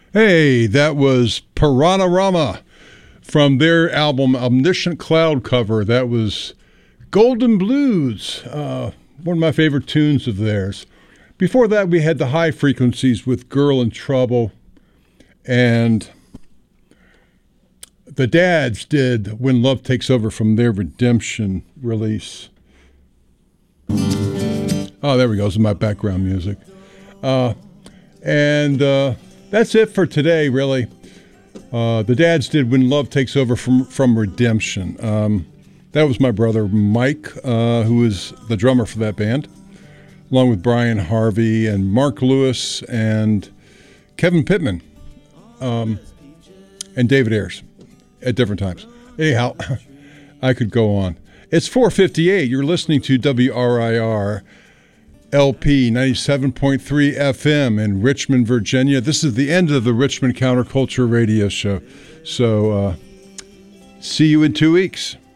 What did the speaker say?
Hey, that was Piranha from their album Omniscient Cloud Cover. That was Golden Blues, one of my favorite tunes of theirs. Before that, we had the High Frequencies with Girl in Trouble, and the Dads did When Love Takes Over from their Redemption release. Oh, there we go. This is my background music. That's it for today, really. The Dads did When Love Takes Over from Redemption. That was my brother Mike, who is the drummer for that band, along with Brian Harvey and Mark Lewis and Kevin Pittman, and David Ayers at different times. Anyhow, I could go on. It's 4:58. You're listening to WRIR LP 97.3 FM in Richmond, Virginia. This is the end of the Richmond Counterculture Radio Show. So see you in 2 weeks.